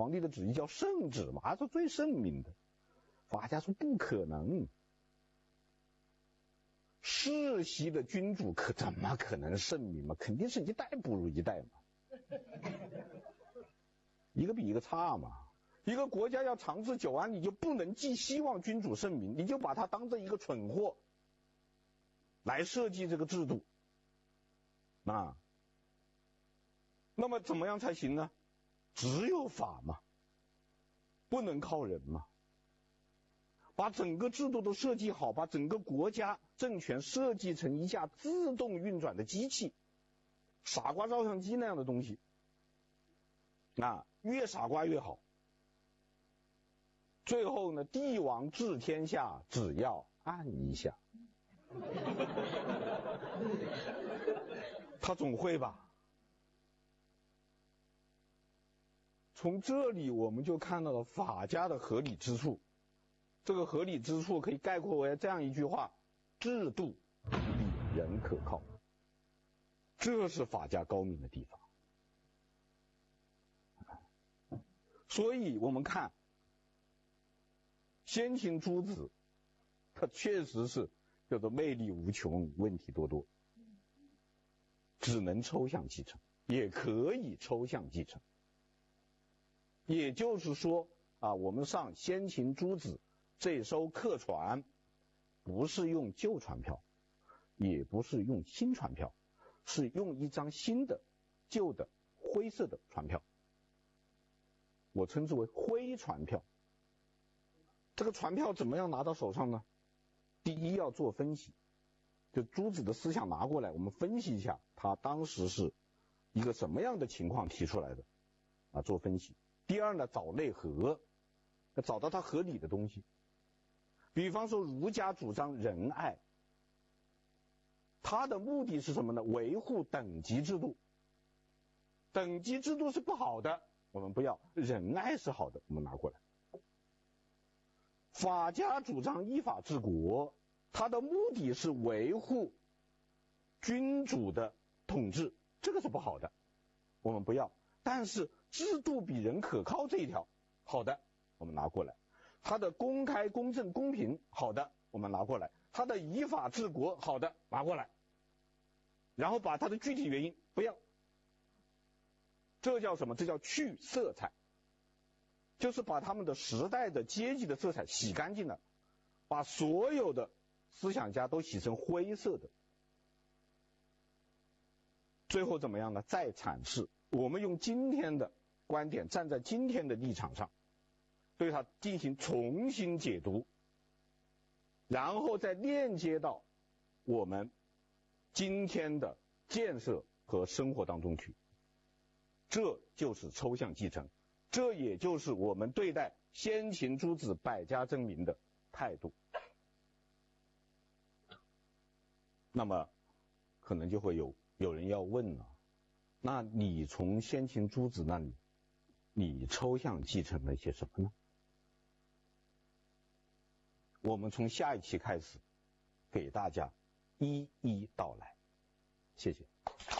皇帝的旨意叫圣旨嘛，是最圣明的。法家说不可能，世袭的君主怎么可能圣明嘛？肯定是一代不如一代嘛，一个比一个差嘛。一个国家要长治久安，你就不能寄希望君主圣明，你就把它当成一个蠢货来设计这个制度啊。那么怎么样才行呢？只有法嘛，不能靠人嘛。把整个制度都设计好，把整个国家政权设计成一架自动运转的机器，傻瓜照相机那样的东西，越傻瓜越好。最后呢，帝王治天下，只要按一下，他总会吧。从这里我们就看到了法家的合理之处。这个合理之处可以概括为这样一句话：制度比人可靠。这是法家高明的地方。所以我们看先秦诸子，他确实是叫做魅力无穷，问题多多，只能抽象继承，也可以抽象继承。也就是说我们上先秦诸子这艘客船，不是用旧船票，也不是用新船票，是用一张新的旧的灰色的船票，我称之为灰船票。这个船票怎么样拿到手上呢？第一要做分析，就诸子的思想拿过来，我们分析一下他当时是一个什么样的情况提出来的做分析。第二呢，找内核，要找到它合理的东西。比方说儒家主张仁爱，他的目的是什么呢？维护等级制度。等级制度是不好的，我们不要；仁爱是好的，我们拿过来。法家主张依法治国，他的目的是维护君主的统治，这个是不好的，我们不要。但是制度比人可靠这一条好的，我们拿过来。他的公开公正公平好的，我们拿过来。他的依法治国好的，拿过来。然后把他的具体原因不要，这叫什么？这叫去色彩，就是把他们的时代的阶级的色彩洗干净了，把所有的思想家都洗成灰色的。最后怎么样呢？再阐释，我们用今天的观点，站在今天的立场上，对它进行重新解读，然后再链接到我们今天的建设和生活当中去。这就是抽象继承，这也就是我们对待先秦诸子百家争鸣的态度。那么可能就会有人要问了，那你从先秦诸子那里你抽象继承了些什么呢？我们从下一期开始给大家一一道来。谢谢。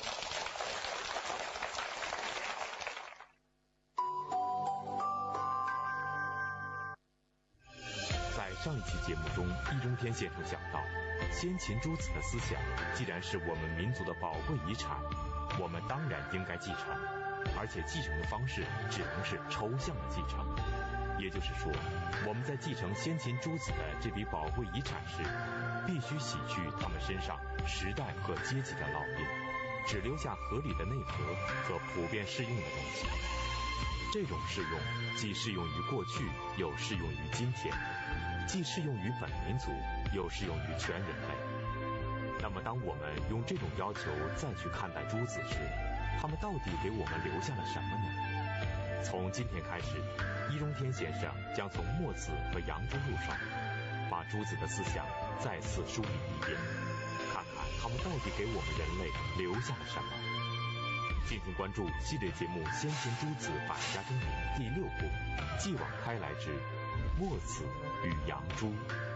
在上一期节目中，易中天先生讲到，先秦诸子的思想既然是我们民族的宝贵遗产，我们当然应该继承，而且继承的方式只能是抽象的继承。也就是说，我们在继承先秦诸子的这笔宝贵遗产时，必须洗去他们身上时代和阶级的烙印，只留下合理的内核和普遍适用的东西。这种适用既适用于过去，又适用于今天，既适用于本民族，又适用于全人类。那么当我们用这种要求再去看待诸子时，他们到底给我们留下了什么呢？从今天开始，易中天先生将从墨子和杨朱路上，把诸子的思想再次梳理一遍，看看他们到底给我们人类留下了什么。敬请关注系列节目《先秦诸子百家争鸣》第6部，继往开来之墨子与杨朱。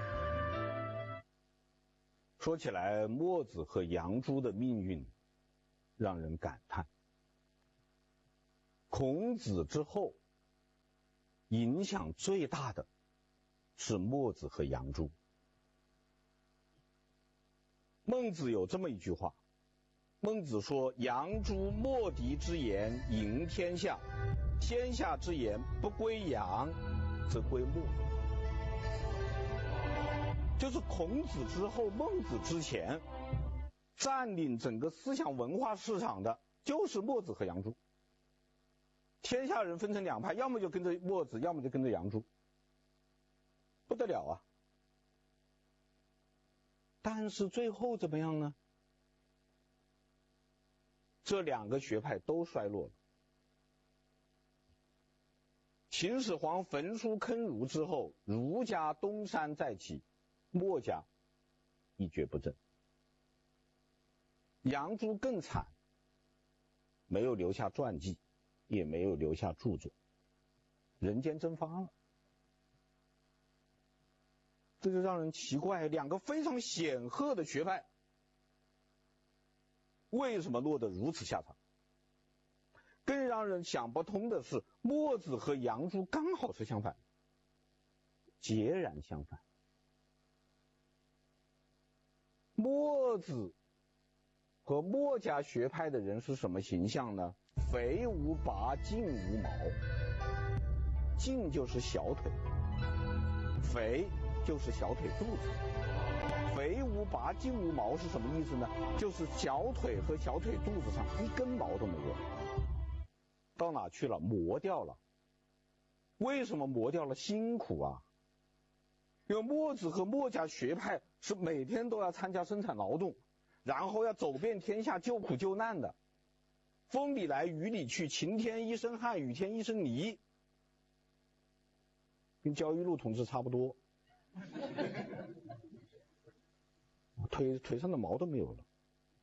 说起来，墨子和杨朱的命运让人感叹。孔子之后， 影响最大的是墨子和杨朱。孟子有这么一句话，孟子说：杨朱墨翟之言盈天下，天下之言不归杨，则归墨。就是孔子之后孟子之前，占领整个思想文化市场的就是墨子和杨朱。天下人分成两派，要么就跟着墨子，要么就跟着杨朱，不得了啊。但是最后怎么样呢？这两个学派都衰落了。秦始皇焚书坑儒之后，儒家东山再起，墨家一蹶不振。杨朱更惨，没有留下传记，也没有留下著作，人间蒸发了。这就让人奇怪，两个非常显赫的学派，为什么落得如此下场？更让人想不通的是，墨子和杨朱刚好是相反，截然相反。墨子和墨家学派的人是什么形象呢？肥无拔，劲无毛。劲就是小腿，肥就是小腿肚子。肥无拔，劲无毛是什么意思呢？就是小腿和小腿肚子上一根毛都没有，到哪去了？磨掉了。为什么磨掉了？辛苦啊。因为墨子和墨家学派是每天都要参加生产劳动，然后要走遍天下救苦救难的，风里来雨里去，晴天一身汗，雨天一身泥，跟焦裕禄同志差不多，腿上的毛都没有了。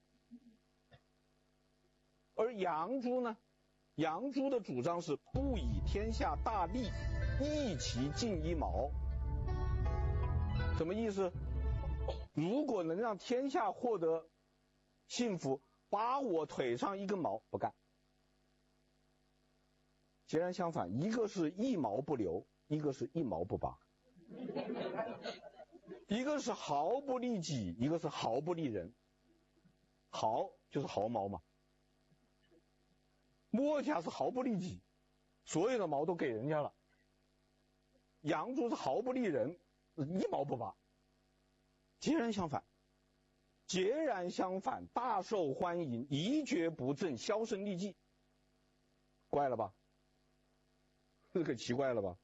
而杨朱呢？杨朱的主张是不以天下大利，益其尽一毛。什么意思？如果能让天下获得幸福，拔我腿上一根毛不干。截然相反，一个是一毛不留，一个是一毛不拔。一个是毫不利己，一个是毫不利人。毫就是毫毛嘛。墨家是毫不利己，所有的毛都给人家了。杨朱是毫不利人，一毛不拔。截然相反，截然相反，大受欢迎，一蹶不振，销声匿迹。怪了吧？这个奇怪了吧？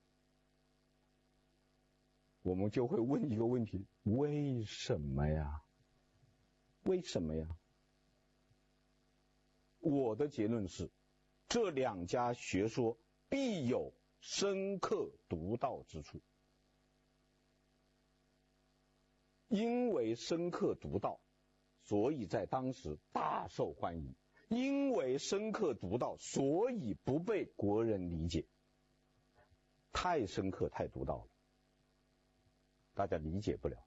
我们就会问一个问题：为什么呀？为什么呀？我的结论是，这两家学说必有深刻独到之处。因为深刻独到，所以在当时大受欢迎；因为深刻独到，所以不被国人理解。太深刻太独到了，大家理解不了。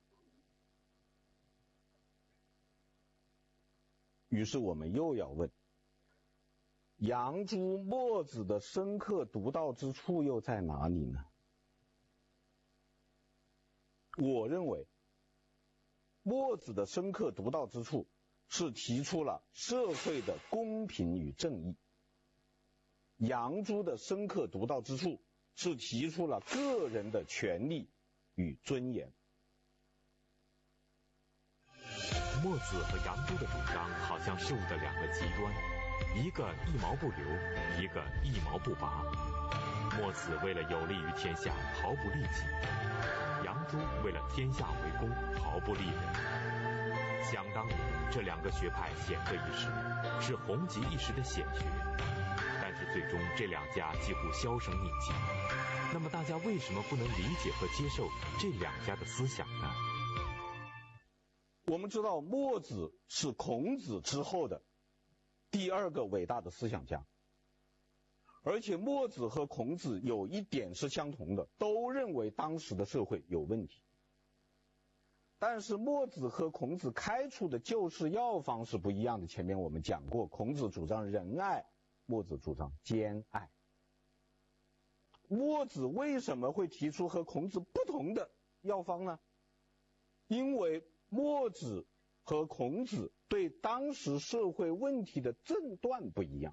于是我们又要问，杨朱墨子的深刻独到之处又在哪里呢？我认为墨子的深刻独到之处是提出了社会的公平与正义，杨朱的深刻独到之处是提出了个人的权利与尊严。 墨子和杨朱的主张好像事物的两个极端，一个一毛不留，一个一毛不拔。墨子为了有利于天下，毫不利己；杨朱为了天下为公，毫不利人。想当年，这两个学派显赫一时，是红极一时的显学，但是最终这两家几乎销声匿迹。那么大家为什么不能理解和接受这两家的思想呢？ 我们知道墨子是孔子之后的第二个伟大的思想家，而且墨子和孔子有一点是相同的，都认为当时的社会有问题。但是墨子和孔子开出的救世药方是不一样的。前面我们讲过，孔子主张仁爱，墨子主张兼爱。 墨子为什么会提出和孔子不同的药方呢？因为墨子和孔子对当时社会问题的诊断不一样。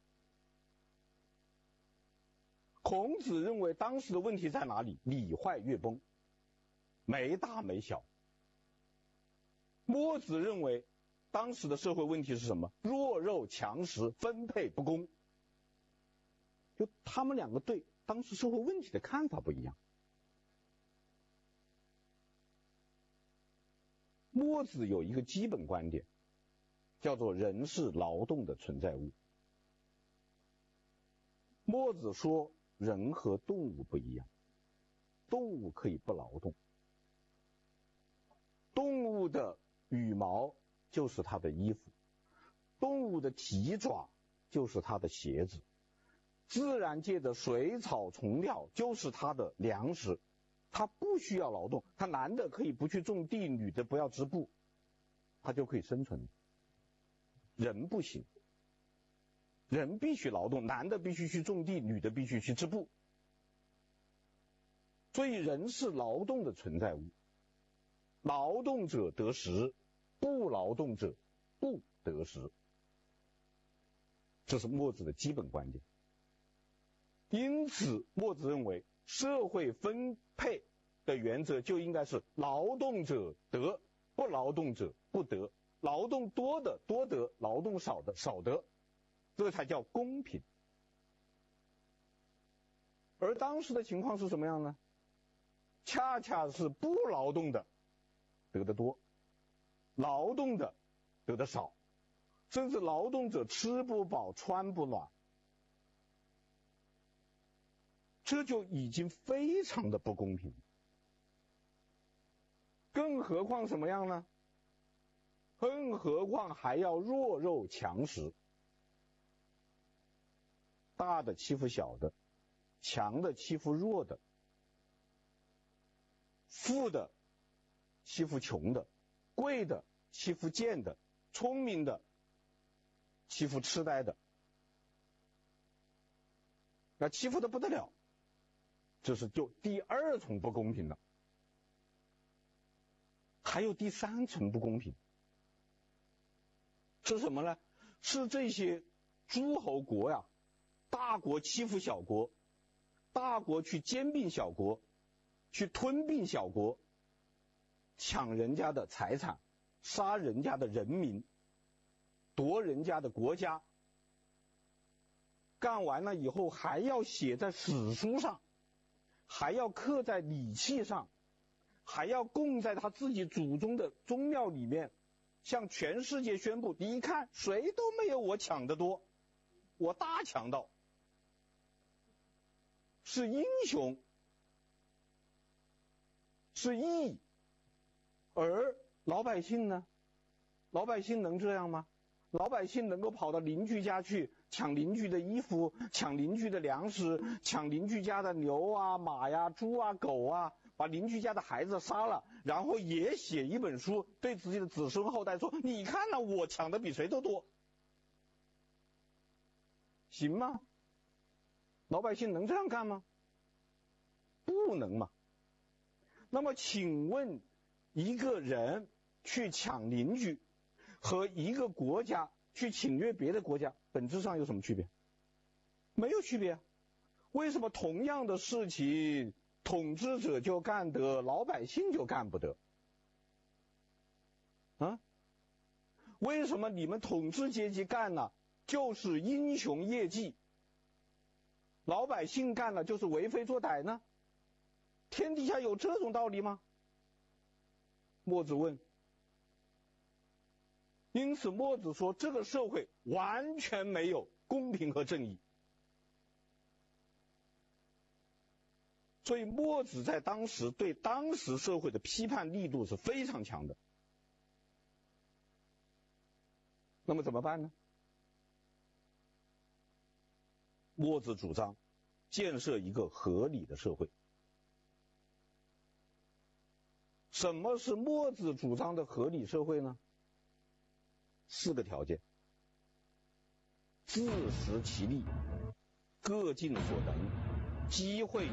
孔子认为当时的问题在哪里？礼坏乐崩，没大没小。墨子认为当时的社会问题是什么？弱肉强食，分配不公。就他们两个对当时社会问题的看法不一样。墨子有一个基本观点，叫做人是劳动的存在物。墨子说人和动物不一样，动物可以不劳动，动物的羽毛就是它的衣服，动物的蹄爪就是它的鞋子，自然界的水草虫鸟就是它的粮食，它不需要劳动，它男的可以不去种地，女的不要织布，它就可以生存。人不行，人必须劳动，男的必须去种地，女的必须去织布。所以人是劳动的存在物，劳动者得食，不劳动者不得食。这是墨子的基本观点。因此墨子认为社会分配的原则就应该是劳动者得，不劳动者不得，劳动多的多得，劳动少的少得，这才叫公平。而当时的情况是什么样呢？恰恰是不劳动的得的多，劳动的得的少，甚至劳动者吃不饱穿不暖，这就已经非常的不公平。更何况什么样呢？更何况还要弱肉强食，大的欺负小的，强的欺负弱的，富的欺负穷的，贵的欺负贱的，聪明的欺负痴呆的，那欺负的不得了，这是就第二重不公平了。还有第三层不公平，是什么呢？是这些诸侯国呀，大国欺负小国，大国去兼并小国，去吞并小国，抢人家的财产，杀人家的人民，夺人家的国家，干完了以后还要写在史书上，还要刻在礼器上，还要供在他自己祖宗的宗庙里面，向全世界宣布，你看谁都没有我抢得多，我大抢到，是英雄，是义。而老百姓呢？老百姓能这样吗？老百姓能够跑到邻居家去抢邻居的衣服，抢邻居的粮食，抢邻居家的牛啊马呀猪啊狗啊，把邻居家的孩子杀了，然后也写一本书对自己的子孙后代说，你看了我抢的比谁都多，行吗？老百姓能这样干吗？不能嘛。那么请问一个人去抢邻居和一个国家去侵略别的国家本质上有什么区别？没有区别。为什么同样的事情统治者就干得，老百姓就干不得啊？为什么你们统治阶级干了就是英雄业绩，老百姓干了就是为非作歹呢？天底下有这种道理吗？墨子问。因此墨子说这个社会完全没有公平和正义。所以墨子在当时对当时社会的批判力度是非常强的。那么怎么办呢？墨子主张建设一个合理的社会。什么是墨子主张的合理社会呢？4个条件：自食其力，各尽所能，机会